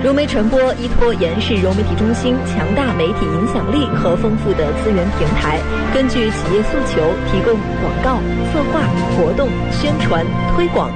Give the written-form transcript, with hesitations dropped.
融媒传播依托延世融媒体中心强大媒体影响力和丰富的资源平台，根据企业诉求提供广告、策划、活动、宣传、推广